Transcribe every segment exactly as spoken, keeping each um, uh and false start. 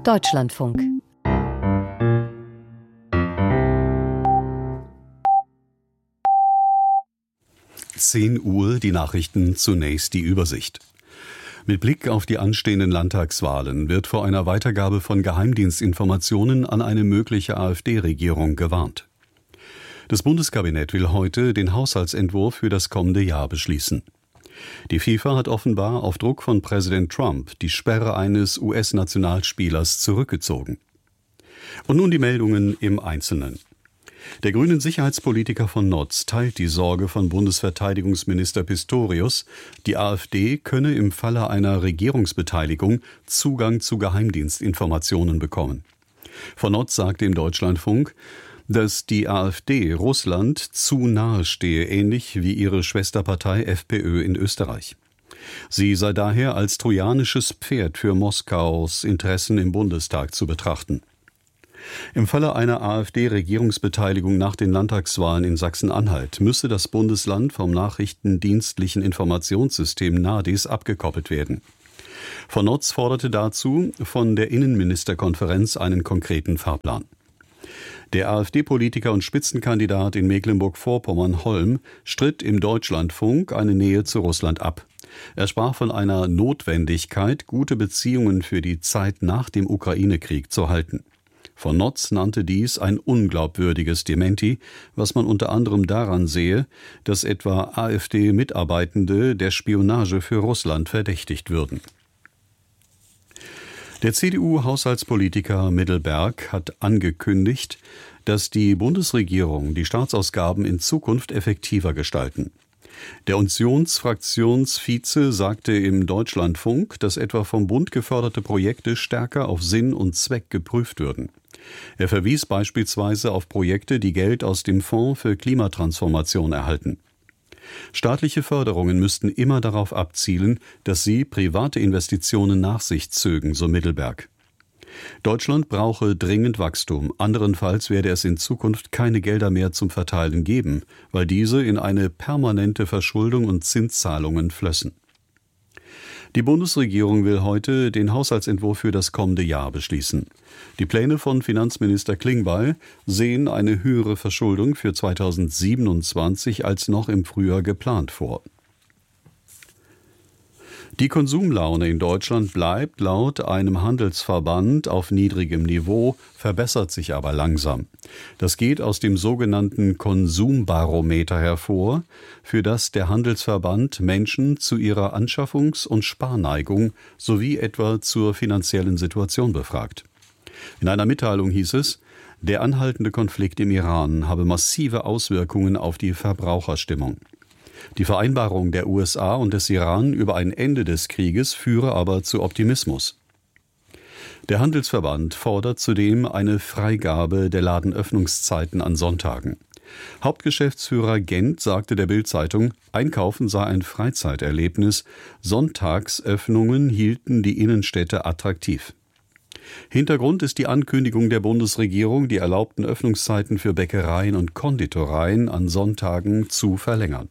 Deutschlandfunk. zehn Uhr, die Nachrichten, zunächst die Übersicht. Mit Blick auf die anstehenden Landtagswahlen wird vor einer Weitergabe von Geheimdienstinformationen an eine mögliche AfD-Regierung gewarnt. Das Bundeskabinett will heute den Haushaltsentwurf für das kommende Jahr beschließen. Die FIFA hat offenbar auf Druck von Präsident Trump die Sperre eines U S-Nationalspielers zurückgezogen. Und nun die Meldungen im Einzelnen. Der grünen Sicherheitspolitiker von Notz teilt die Sorge von Bundesverteidigungsminister Pistorius, die AfD könne im Falle einer Regierungsbeteiligung Zugang zu Geheimdienstinformationen bekommen. Von Notz sagte im Deutschlandfunk, dass die AfD Russland zu nahe stehe, ähnlich wie ihre Schwesterpartei FPÖ in Österreich. Sie sei daher als trojanisches Pferd für Moskaus Interessen im Bundestag zu betrachten. Im Falle einer AfD-Regierungsbeteiligung nach den Landtagswahlen in Sachsen-Anhalt müsse das Bundesland vom nachrichtendienstlichen Informationssystem NADIS abgekoppelt werden. Von Notz forderte dazu von der Innenministerkonferenz einen konkreten Fahrplan. Der AfD-Politiker und Spitzenkandidat in Mecklenburg-Vorpommern Holm stritt im Deutschlandfunk eine Nähe zu Russland ab. Er sprach von einer Notwendigkeit, gute Beziehungen für die Zeit nach dem Ukraine-Krieg zu halten. Von Notz nannte dies ein unglaubwürdiges Dementi, was man unter anderem daran sehe, dass etwa AfD-Mitarbeitende der Spionage für Russland verdächtigt würden. Der C D U-Haushaltspolitiker Middelberg hat angekündigt, dass die Bundesregierung die Staatsausgaben in Zukunft effektiver gestalten. Der Unionsfraktionsvize sagte im Deutschlandfunk, dass etwa vom Bund geförderte Projekte stärker auf Sinn und Zweck geprüft würden. Er verwies beispielsweise auf Projekte, die Geld aus dem Fonds für Klimatransformation erhalten. Staatliche Förderungen müssten immer darauf abzielen, dass sie private Investitionen nach sich zögen, so Middelberg. Deutschland brauche dringend Wachstum, anderenfalls werde es in Zukunft keine Gelder mehr zum Verteilen geben, weil diese in eine permanente Verschuldung und Zinszahlungen flössen. Die Bundesregierung will heute den Haushaltsentwurf für das kommende Jahr beschließen. Die Pläne von Finanzminister Klingbeil sehen eine höhere Verschuldung für zweitausendsiebenundzwanzig als noch im Frühjahr geplant vor. Die Konsumlaune in Deutschland bleibt laut einem Handelsverband auf niedrigem Niveau, verbessert sich aber langsam. Das geht aus dem sogenannten Konsumbarometer hervor, für das der Handelsverband Menschen zu ihrer Anschaffungs- und Sparneigung sowie etwa zur finanziellen Situation befragt. In einer Mitteilung hieß es, der anhaltende Konflikt im Iran habe massive Auswirkungen auf die Verbraucherstimmung. Die Vereinbarung der U S A und des Iran über ein Ende des Krieges führe aber zu Optimismus. Der Handelsverband fordert zudem eine Freigabe der Ladenöffnungszeiten an Sonntagen. Hauptgeschäftsführer Gent sagte der Bild-Zeitung, Einkaufen sei ein Freizeiterlebnis, Sonntagsöffnungen hielten die Innenstädte attraktiv. Hintergrund ist die Ankündigung der Bundesregierung, die erlaubten Öffnungszeiten für Bäckereien und Konditoreien an Sonntagen zu verlängern.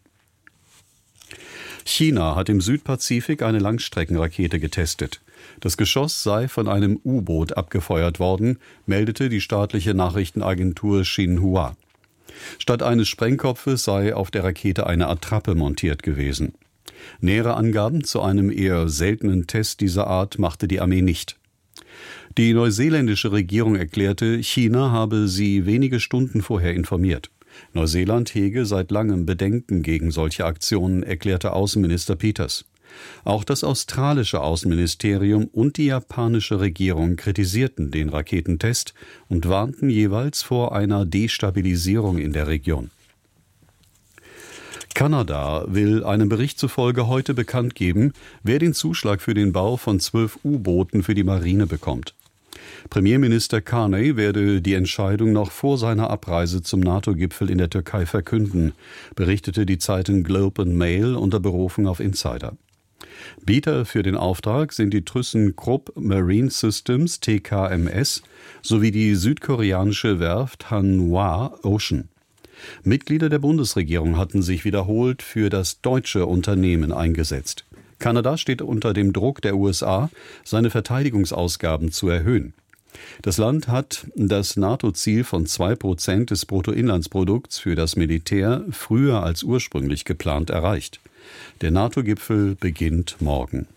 China hat im Südpazifik eine Langstreckenrakete getestet. Das Geschoss sei von einem U-Boot abgefeuert worden, meldete die staatliche Nachrichtenagentur Xinhua. Statt eines Sprengkopfes sei auf der Rakete eine Attrappe montiert gewesen. Nähere Angaben zu einem eher seltenen Test dieser Art machte die Armee nicht. Die neuseeländische Regierung erklärte, China habe sie wenige Stunden vorher informiert. Neuseeland hege seit langem Bedenken gegen solche Aktionen, erklärte Außenminister Peters. Auch das australische Außenministerium und die japanische Regierung kritisierten den Raketentest und warnten jeweils vor einer Destabilisierung in der Region. Kanada will einem Bericht zufolge heute bekannt geben, wer den Zuschlag für den Bau von zwölf U-Booten für die Marine bekommt. Premierminister Carney werde die Entscheidung noch vor seiner Abreise zum NATO-Gipfel in der Türkei verkünden, berichtete die Zeitung Globe and Mail unter Berufung auf Insider. Bieter für den Auftrag sind die ThyssenKrupp Marine Systems T K M S sowie die südkoreanische Werft Hanwha Ocean. Mitglieder der Bundesregierung hatten sich wiederholt für das deutsche Unternehmen eingesetzt. Kanada steht unter dem Druck der U S A, seine Verteidigungsausgaben zu erhöhen. Das Land hat das NATO-Ziel von zwei Prozent des Bruttoinlandsprodukts für das Militär früher als ursprünglich geplant erreicht. Der NATO-Gipfel beginnt morgen.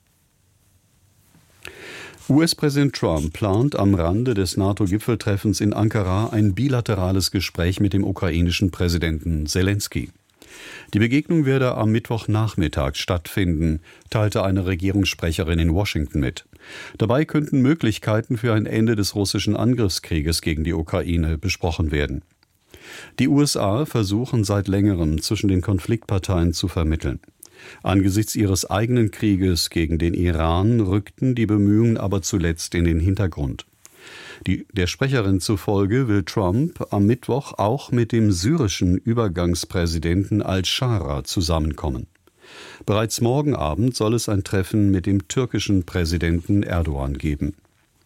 U S-Präsident Trump plant am Rande des NATO-Gipfeltreffens in Ankara ein bilaterales Gespräch mit dem ukrainischen Präsidenten Selenskyj. Die Begegnung werde am Mittwochnachmittag stattfinden, teilte eine Regierungssprecherin in Washington mit. Dabei könnten Möglichkeiten für ein Ende des russischen Angriffskrieges gegen die Ukraine besprochen werden. Die U S A versuchen seit längerem zwischen den Konfliktparteien zu vermitteln. Angesichts ihres eigenen Krieges gegen den Iran rückten die Bemühungen aber zuletzt in den Hintergrund. Die, der Sprecherin zufolge will Trump am Mittwoch auch mit dem syrischen Übergangspräsidenten al-Shara zusammenkommen. Bereits morgen Abend soll es ein Treffen mit dem türkischen Präsidenten Erdogan geben.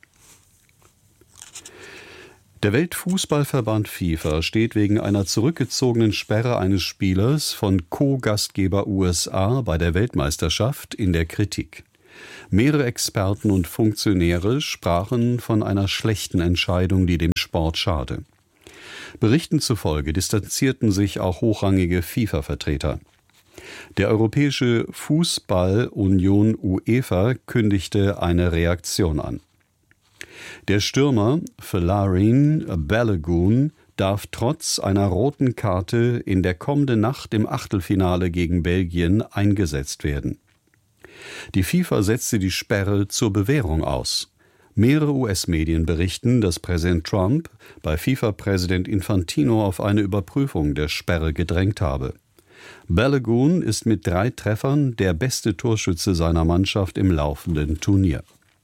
Der Weltfußballverband FIFA steht wegen einer zurückgezogenen Sperre eines Spielers von Co-Gastgeber U S A bei der Weltmeisterschaft in der Kritik. Mehrere Experten und Funktionäre sprachen von einer schlechten Entscheidung, die dem Sport schade. Berichten zufolge distanzierten sich auch hochrangige FIFA-Vertreter. Der Europäische Fußball-Union UEFA kündigte eine Reaktion an. Der Stürmer Folarin Balogun darf trotz einer roten Karte in der kommenden Nacht im Achtelfinale gegen Belgien eingesetzt werden. Die FIFA setzte die Sperre zur Bewährung aus. Mehrere U S-Medien berichten, dass Präsident Trump bei FIFA-Präsident Infantino auf eine Überprüfung der Sperre gedrängt habe. Balogun ist mit drei Treffern der beste Torschütze seiner Mannschaft im laufenden Turnier.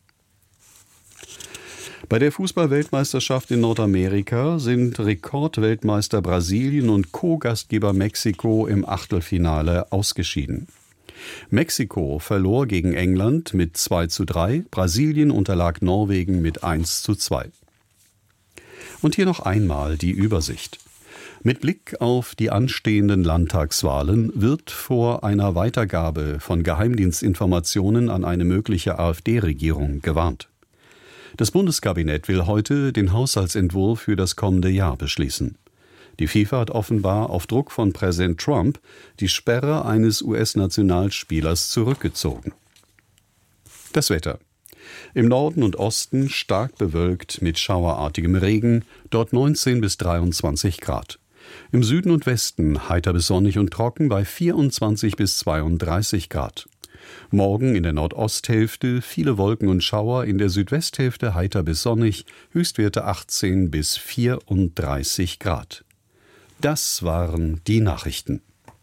Bei der Fußball-Weltmeisterschaft in Nordamerika sind Rekordweltmeister Brasilien und Co-Gastgeber Mexiko im Achtelfinale ausgeschieden. Mexiko verlor gegen England mit zwei zu drei, Brasilien unterlag Norwegen mit eins zu zwei. Und hier noch einmal die Übersicht. Mit Blick auf die anstehenden Landtagswahlen wird vor einer Weitergabe von Geheimdienstinformationen an eine mögliche AfD-Regierung gewarnt. Das Bundeskabinett will heute den Haushaltsentwurf für das kommende Jahr beschließen. Die FIFA hat offenbar auf Druck von Präsident Trump die Sperre eines U S-Nationalspielers zurückgezogen. Das Wetter. Im Norden und Osten stark bewölkt mit schauerartigem Regen, dort neunzehn bis dreiundzwanzig Grad. Im Süden und Westen heiter bis sonnig und trocken bei vierundzwanzig bis zweiunddreißig Grad. Morgen in der Nordosthälfte viele Wolken und Schauer, in der Südwesthälfte heiter bis sonnig, Höchstwerte achtzehn bis vierunddreißig Grad. Das waren die Nachrichten.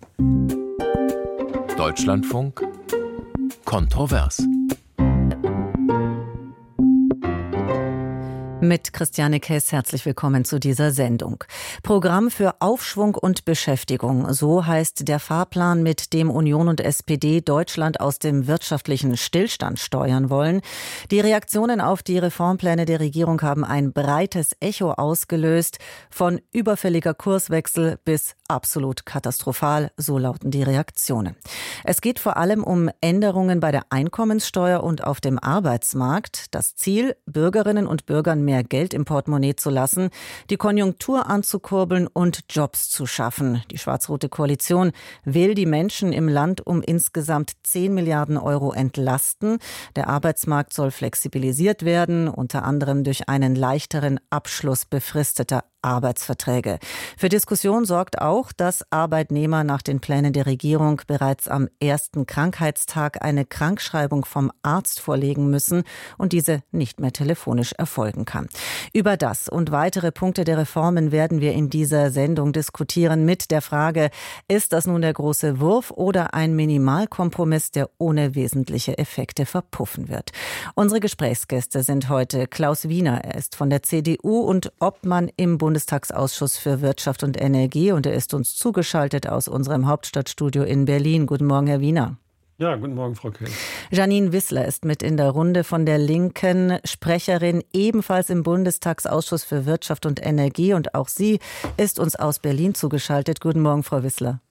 Deutschlandfunk kontrovers. Mit Christiane Kess herzlich willkommen zu dieser Sendung. Programm für Aufschwung und Beschäftigung, so heißt der Fahrplan, mit dem Union und S P D Deutschland aus dem wirtschaftlichen Stillstand steuern wollen. Die Reaktionen auf die Reformpläne der Regierung haben ein breites Echo ausgelöst, von überfälliger Kurswechsel bis absolut katastrophal, so lauten die Reaktionen. Es geht vor allem um Änderungen bei der Einkommenssteuer und auf dem Arbeitsmarkt. Das Ziel, Bürgerinnen und Bürgern mehr mehr Geld im Portemonnaie zu lassen, die Konjunktur anzukurbeln und Jobs zu schaffen. Die schwarz-rote Koalition will die Menschen im Land um insgesamt zehn Milliarden Euro entlasten. Der Arbeitsmarkt soll flexibilisiert werden, unter anderem durch einen leichteren Abschluss befristeter Arbeitsverträge. Für Diskussion sorgt auch, dass Arbeitnehmer nach den Plänen der Regierung bereits am ersten Krankheitstag eine Krankschreibung vom Arzt vorlegen müssen und diese nicht mehr telefonisch erfolgen kann. Über das und weitere Punkte der Reformen werden wir in dieser Sendung diskutieren mit der Frage, ist das nun der große Wurf oder ein Minimalkompromiss, der ohne wesentliche Effekte verpuffen wird? Unsere Gesprächsgäste sind heute Klaus Wiener, er ist von der C D U und Obmann im Bundestagsausschuss für Wirtschaft und Energie und er ist uns zugeschaltet aus unserem Hauptstadtstudio in Berlin. Guten Morgen, Herr Wiener. Ja, guten Morgen, Frau Kell. Janine Wissler ist mit in der Runde von der Linken, Sprecherin ebenfalls im Bundestagsausschuss für Wirtschaft und Energie und auch sie ist uns aus Berlin zugeschaltet. Guten Morgen, Frau Wissler.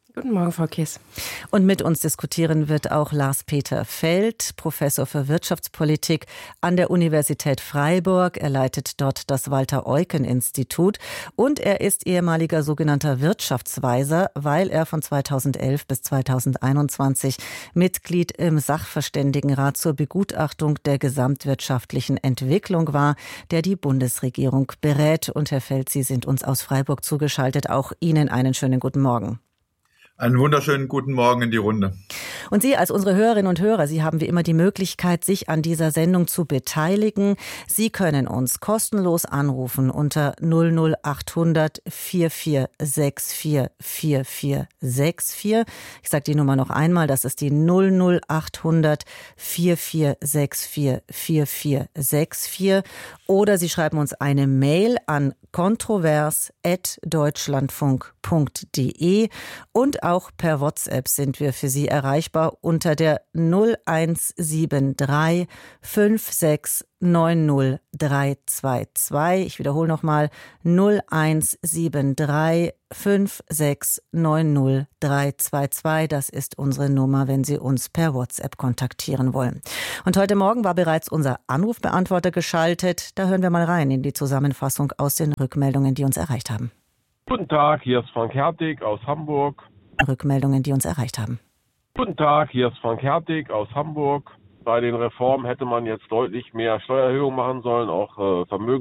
Guten Morgen, Frau Kies. Und mit uns diskutieren wird auch Lars-Peter Feld, Professor für Wirtschaftspolitik an der Universität Freiburg. Er leitet dort das Walter-Eucken-Institut und er ist ehemaliger sogenannter Wirtschaftsweiser, weil er von zweitausendelf bis zweitausendeinundzwanzig Mitglied im Sachverständigenrat zur Begutachtung der gesamtwirtschaftlichen Entwicklung war, der die Bundesregierung berät. Und Herr Feld, Sie sind uns aus Freiburg zugeschaltet. Auch Ihnen einen schönen guten Morgen. Einen wunderschönen guten Morgen in die Runde. Und Sie als unsere Hörerinnen und Hörer, Sie haben wie immer die Möglichkeit, sich an dieser Sendung zu beteiligen. Sie können uns kostenlos anrufen unter null null achthundert vier vier sechs vier vier vier sechs vier. Ich sage die Nummer noch einmal, das ist die null null achthundert vier vier sechs vier vier vier sechs vier. Oder Sie schreiben uns eine Mail an kontrovers at deutschlandfunk punkt de und auch per WhatsApp sind wir für Sie erreichbar unter der null eins sieben drei fünf sechs neun null drei zwei zwei. Ich wiederhole nochmal null eins sieben drei fünf sechs neun null drei zwei zwei. Das ist unsere Nummer, wenn Sie uns per WhatsApp kontaktieren wollen. Und heute Morgen war bereits unser Anrufbeantworter geschaltet. Da hören wir mal rein in die Zusammenfassung aus den Rückmeldungen, die uns erreicht haben. Guten Tag, hier ist Frank Hertig aus Hamburg. Rückmeldungen, die uns erreicht haben. Guten Tag, hier ist Frank Hertig aus Hamburg. Bei den Reformen hätte man jetzt deutlich mehr Steuererhöhungen machen sollen, auch äh, Vermögen